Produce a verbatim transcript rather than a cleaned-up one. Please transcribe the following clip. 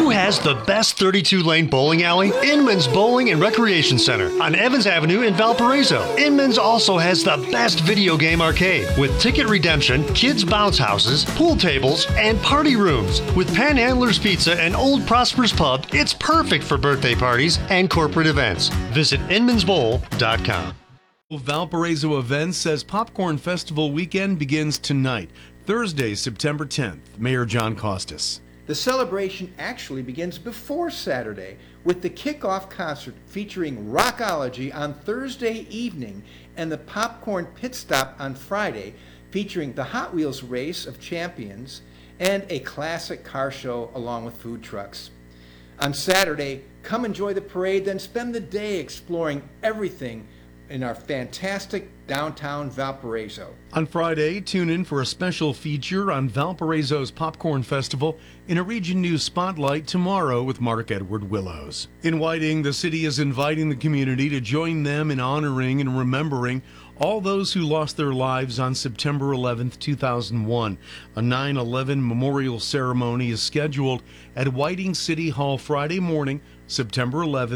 Who has the best thirty-two lane bowling alley? Inman's Bowling and Recreation Center on Evans Avenue in Valparaiso. Inman's also has the best video game arcade with ticket redemption, kids bounce houses, pool tables, and party rooms. With Panhandler's Pizza and Old Prosper's Pub, it's perfect for birthday parties and corporate events. Visit inmans bowl dot com. Valparaiso Events says Popcorn Festival weekend begins tonight, Thursday, September tenth. Mayor John Costas. The celebration actually begins before Saturday with the kickoff concert featuring Rockology on Thursday evening and the Popcorn Pit Stop on Friday featuring the Hot Wheels Race of Champions and a classic car show along with food trucks. On Saturday, come enjoy the parade, then spend the day exploring everything in our fantastic downtown Valparaiso. On Friday, tune in for a special feature on Valparaiso's Popcorn Festival in a Region News Spotlight tomorrow with Mark Edward Willows. In Whiting, the city is inviting the community to join them in honoring and remembering all those who lost their lives on September eleventh, two thousand one. A nine eleven memorial ceremony is scheduled at Whiting City Hall Friday morning, September eleventh.